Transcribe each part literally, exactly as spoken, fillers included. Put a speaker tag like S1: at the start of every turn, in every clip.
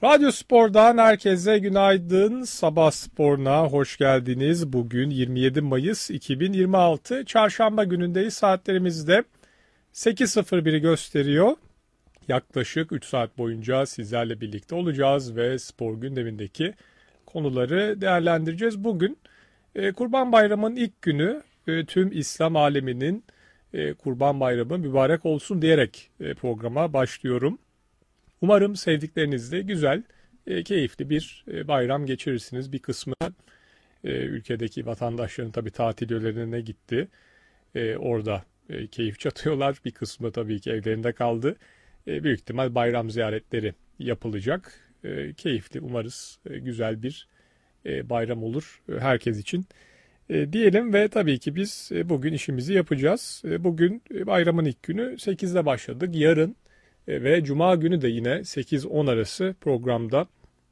S1: Radyo Spor'dan herkese günaydın. Sabah Spor'una hoş geldiniz. Bugün yirmi yedi Mayıs iki bin yirmi altı. Çarşamba günündeyiz. Saatlerimizde sekiz sıfır biri gösteriyor. Yaklaşık üç saat boyunca sizlerle birlikte olacağız ve spor gündemindeki konuları değerlendireceğiz. Bugün e, Kurban Bayramı'nın ilk günü, e, tüm İslam aleminin e, Kurban Bayramı mübarek olsun diyerek e, programa başlıyorum. Umarım sevdiklerinizle güzel, e, keyifli bir e, bayram geçirirsiniz. Bir kısmı e, ülkedeki vatandaşların tabii tatil yörelerine gitti. E, orada e, keyif çatıyorlar. Bir kısmı tabii ki evlerinde kaldı. E, büyük ihtimal bayram ziyaretleri yapılacak. E, keyifli, umarız e, güzel bir e, bayram olur e, herkes için. E, diyelim ve tabii ki biz e, bugün işimizi yapacağız. E, bugün e, bayramın ilk günü sekizde başladık. Yarın ve Cuma günü de yine sekiz on arası programda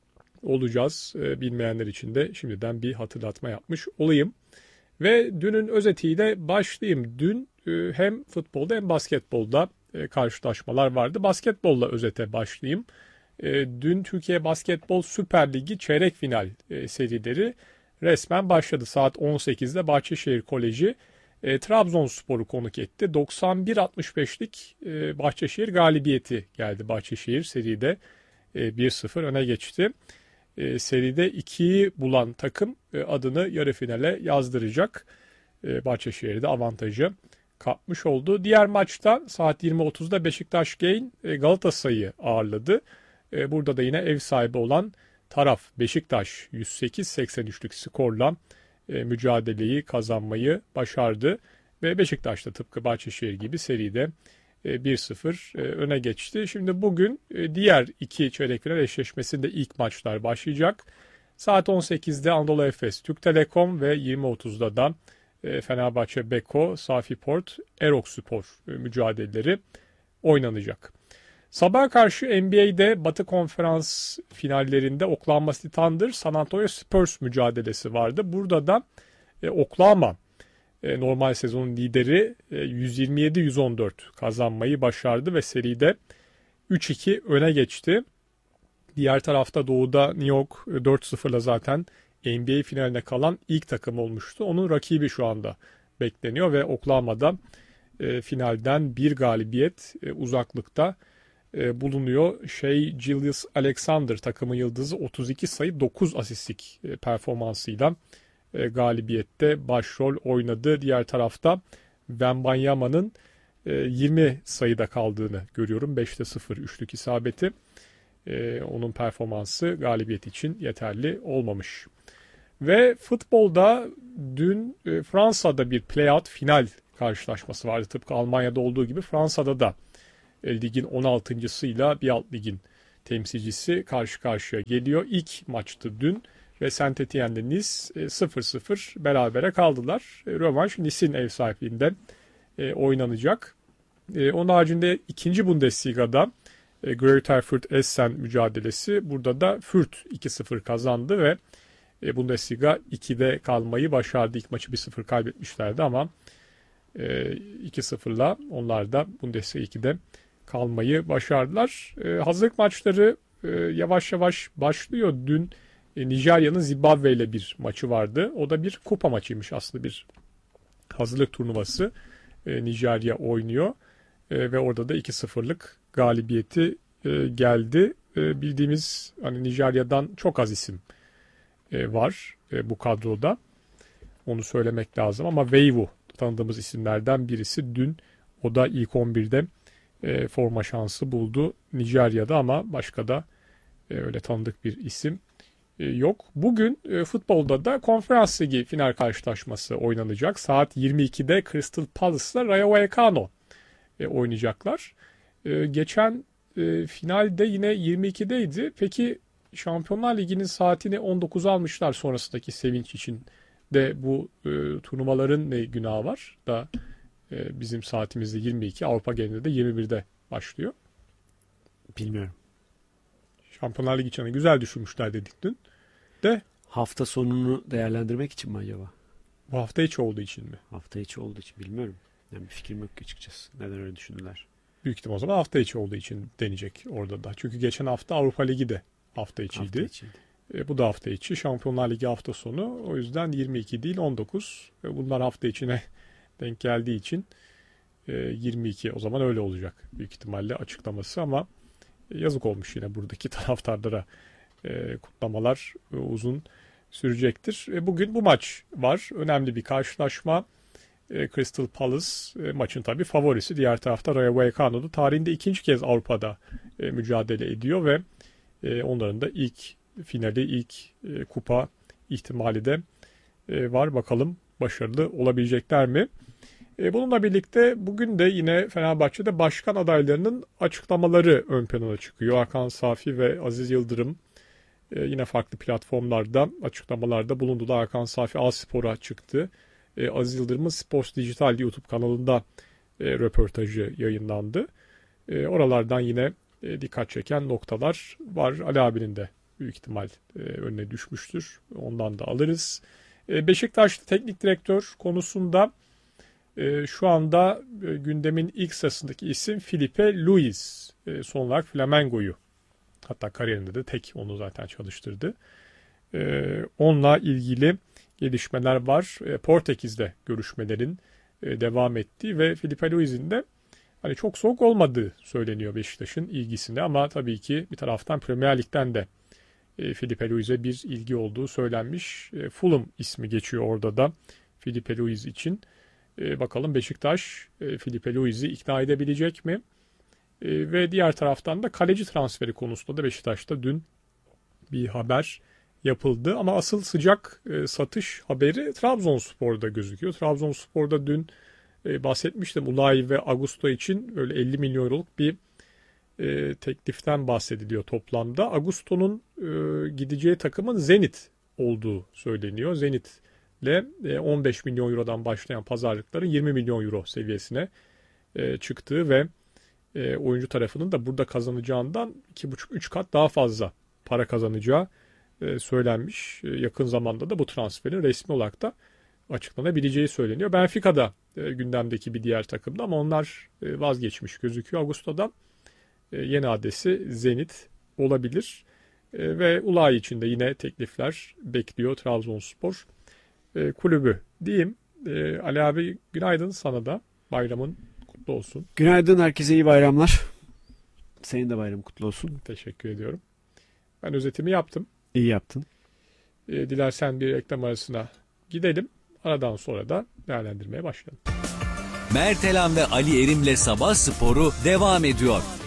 S1: olacağız. Bilmeyenler için de şimdiden bir hatırlatma yapmış olayım. Ve dünün özetiyle başlayayım. Dün hem futbolda hem basketbolda karşılaşmalar vardı. Basketbolla özete başlayayım. Dün Türkiye Basketbol Süper Ligi çeyrek final serileri resmen başladı. Saat on sekizde Bahçeşehir Koleji E, Trabzonspor'u konuk etti. doksan bir altmış beşlik e, Bahçeşehir galibiyeti geldi. Bahçeşehir seride e, bir sıfır öne geçti. E, seride ikiyi bulan takım e, adını yarı finale yazdıracak. E, Bahçeşehir'de avantajı kapmış oldu. Diğer maçta saat yirmi otuzda Beşiktaş Gain e, Galatasaray'ı ağırladı. E, burada da yine ev sahibi olan taraf Beşiktaş yüz sekiz seksen üçlük skorla E, mücadeleyi kazanmayı başardı ve Beşiktaş da tıpkı Bahçeşehir gibi seride e, bir sıfır e, öne geçti. Şimdi bugün e, diğer iki çeyrek final eşleşmesinde ilk maçlar başlayacak. Saat on sekizde Anadolu Efes, Türk Telekom ve yirmi otuzda da e, Fenerbahçe Beko, Safi Port, Erokspor e, mücadeleleri oynanacak. Sabaha karşı N B A'de Batı Konferans finallerinde Oklahoma City Thunder, San Antonio Spurs mücadelesi vardı. Burada da e, Oklahoma e, normal sezonun lideri e, yüz yirmi yedi yüz on dört kazanmayı başardı ve seride üç iki öne geçti. Diğer tarafta Doğu'da New York e, dört sıfırla zaten N B A finaline kalan ilk takım olmuştu. Onun rakibi şu anda bekleniyor ve Oklahoma'da e, finalden bir galibiyet e, uzaklıkta bulunuyor. Şey Julius Alexander takımın yıldızı otuz iki sayı dokuz asistlik performansıyla galibiyette başrol oynadı. Diğer tarafta Wembanyama'nın yirmi sayıda kaldığını görüyorum. beşte sıfır üçlük isabeti. Onun performansı galibiyet için yeterli olmamış. Ve futbolda dün Fransa'da bir playout final karşılaşması vardı. Tıpkı Almanya'da olduğu gibi Fransa'da da ligin on altıncısıyla bir alt ligin temsilcisi karşı karşıya geliyor. İlk maçtı dün ve Saint Etienne'le Nice sıfır sıfır berabere kaldılar. Rövanş Nice'in ev sahipliğinde oynanacak. Onun haricinde ikinci Bundesliga'da Greuther Fürth Essen mücadelesi. Burada da Fürth iki sıfır kazandı ve Bundesliga ikide kalmayı başardı. İlk maçı bir sıfır kaybetmişlerdi ama iki sıfırla onlar da Bundesliga ikide kalmayı başardılar. Ee, hazırlık maçları e, yavaş yavaş başlıyor. Dün e, Nijerya'nın Zimbabwe ile bir maçı vardı. O da bir kupa maçıymış aslında, bir hazırlık turnuvası. E, Nijerya oynuyor e, ve orada da iki sıfırlık galibiyeti e, geldi. E, bildiğimiz hani Nijerya'dan çok az isim e, var e, bu kadroda. Onu söylemek lazım ama Veivu tanıdığımız isimlerden birisi. Dün o da ilk on birde e, forma şansı buldu Nijerya'da ama başka da e, öyle tanıdık bir isim e, yok. Bugün e, futbolda da Konferans Ligi final karşılaşması oynanacak. Saat yirmi ikide Crystal Palace'la Rayo Vallecano e, oynayacaklar. E, geçen e, finalde yine yirmi ikideydi. Peki Şampiyonlar Ligi'nin saatini on dokuza almışlar sonrasındaki sevinç için de bu e, turnuvaların ne günahı var da e, bizim saatimizde yirmi iki, Avrupa genelinde de yirmi birde başlıyor.
S2: Bilmiyorum.
S1: Şampiyonlar Ligi için güzel düşünmüşler dedik dün. De
S2: hafta sonunu değerlendirmek için mi acaba?
S1: Bu hafta içi olduğu için mi?
S2: Hafta içi olduğu için bilmiyorum. Yani bir fikrim yok açıkçası. Neden öyle düşündüler?
S1: Büyük ihtimal o zaman hafta içi olduğu için deneyecek orada da. Çünkü geçen hafta Avrupa Ligi de hafta içiydi.
S2: Hafta içiydi.
S1: E, bu da hafta içi. Şampiyonlar Ligi hafta sonu. O yüzden yirmi iki değil on dokuz. E, bunlar hafta içine denk geldiği için e, yirmi iki. O zaman öyle olacak büyük ihtimalle açıklaması ama e, yazık olmuş yine buradaki taraftarlara. E, kutlamalar e, uzun sürecektir. E, bugün bu maç var. Önemli bir karşılaşma. E, Crystal Palace e, maçın tabii favorisi. Diğer tarafta Rayo Vallecano'da tarihinde ikinci kez Avrupa'da e, mücadele ediyor ve e, onların da ilk finali, ilk e, kupa ihtimali de e, var. Bakalım başarılı olabilecekler mi? E, bununla birlikte bugün de yine Fenerbahçe'de başkan adaylarının açıklamaları ön plana çıkıyor. Hakan Safi ve Aziz Yıldırım e, yine farklı platformlarda açıklamalarda bulundular. Hakan Safi A-Spor'a çıktı. E, Aziz Yıldırım'ın Sports Dijital YouTube kanalında e, röportajı yayınlandı. E, oralardan yine e, dikkat çeken noktalar var. Ali abinin de büyük ihtimal e, önüne düşmüştür. Ondan da alırız. E, Beşiktaş'ta teknik direktör konusunda e, şu anda e, gündemin ilk sırasındaki isim Filipe Luis. E, son olarak Flamengo'yu, hatta kariyerinde de tek onu zaten çalıştırdı. E, onunla ilgili gelişmeler var. E, Portekiz'de görüşmelerin e, devam ettiği ve Filipe Luis'in de hani çok soğuk olmadığı söyleniyor Beşiktaş'ın ilgisinde ama tabii ki bir taraftan Premier Lig'den de e, Filipe Luis'e bir ilgi olduğu söylenmiş. E, Fulham ismi geçiyor orada da Filipe Luis için. E, bakalım Beşiktaş e, Filipe Luis'i ikna edebilecek mi? E, ve diğer taraftan da kaleci transferi konusunda da Beşiktaş'ta dün bir haber yapıldı. Ama asıl sıcak e, satış haberi Trabzonspor'da gözüküyor. Trabzonspor'da dün e, bahsetmiştim. Ulay ve Augusto için öyle elli milyon euroluk bir e, tekliften bahsediliyor toplamda. Augusto'nun e, gideceği takımın Zenit olduğu söyleniyor. Zenit'le e, on beş milyon eurodan başlayan pazarlıkların yirmi milyon euro seviyesine e, çıktığı ve e, oyuncu tarafının da burada kazanacağından iki buçuk üç kat daha fazla para kazanacağı e, söylenmiş. E, yakın zamanda da bu transferin resmi olarak da açıklanabileceği söyleniyor. Benfica'da e, gündemdeki bir diğer takımda ama onlar e, vazgeçmiş gözüküyor. Augusto'dan e, yeni adresi Zenit olabilir. E, ve Ulay için de yine teklifler bekliyor Trabzonspor e, kulübü diyeyim. E, Ali abi günaydın, sana da bayramın kutlu olsun.
S2: Günaydın, herkese iyi bayramlar. Senin de bayramın kutlu olsun.
S1: Teşekkür ediyorum. Ben özetimi yaptım.
S2: İyi yaptın.
S1: E, dilersen bir reklam arasına gidelim. Aradan sonra da değerlendirmeye başlayalım.
S3: Mert Elan ve Ali Erim'le Sabah Sporu devam ediyor.